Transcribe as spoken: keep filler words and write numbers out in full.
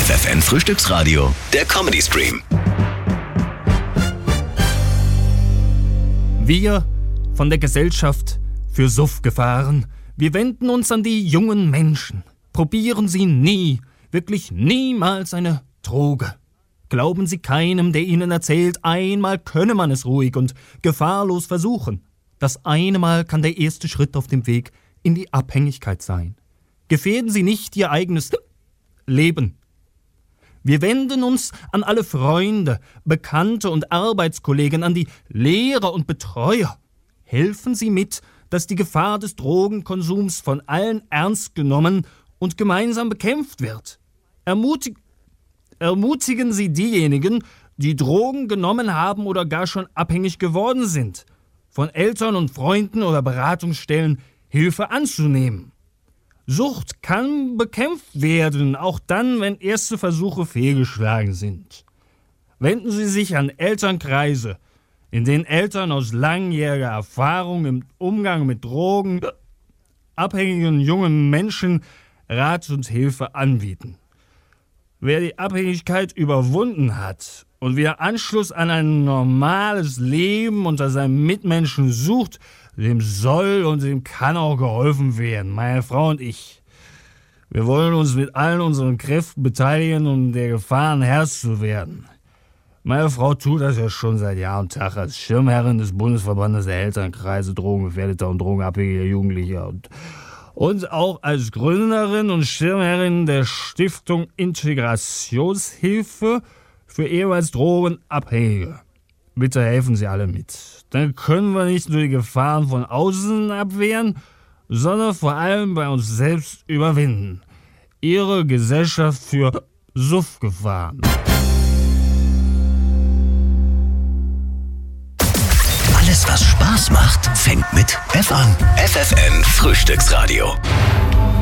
F F N Frühstücksradio, der Comedy Stream. Wir von der Gesellschaft für Suffgefahren, wir wenden uns an die jungen Menschen. Probieren Sie nie, wirklich niemals eine Droge. Glauben Sie keinem, der Ihnen erzählt, einmal könne man es ruhig und gefahrlos versuchen. Das eine Mal kann der erste Schritt auf dem Weg in die Abhängigkeit sein. Gefährden Sie nicht Ihr eigenes Leben. Wir wenden uns an alle Freunde, Bekannte und Arbeitskollegen, an die Lehrer und Betreuer. Helfen Sie mit, dass die Gefahr des Drogenkonsums von allen ernst genommen und gemeinsam bekämpft wird. Ermutig- ermutigen Sie diejenigen, die Drogen genommen haben oder gar schon abhängig geworden sind, von Eltern und Freunden oder Beratungsstellen Hilfe anzunehmen. Sucht kann bekämpft werden, auch dann, wenn erste Versuche fehlgeschlagen sind. Wenden Sie sich an Elternkreise, in denen Eltern aus langjähriger Erfahrung im Umgang mit Drogen abhängigen jungen Menschen Rat und Hilfe anbieten. Wer die Abhängigkeit überwunden hat und wieder Anschluss an ein normales Leben unter seinen Mitmenschen sucht, dem soll und dem kann auch geholfen werden. Meine Frau und ich, wir wollen uns mit allen unseren Kräften beteiligen, um der Gefahr ein Herz zu werden. Meine Frau tut das ja schon seit Jahr und Tag als Schirmherrin des Bundesverbandes der Elternkreise Drogengefährdeter und drogenabhängiger Jugendlicher und, und auch als Gründerin und Schirmherrin der Stiftung Integrationshilfe für ehemals Drogenabhängige. Bitte helfen Sie alle mit. Dann können wir nicht nur die Gefahren von außen abwehren, sondern vor allem bei uns selbst überwinden. Ihre Gesellschaft für Suffgefahren. Alles, was Spaß macht, fängt mit F an. F F N Frühstücksradio.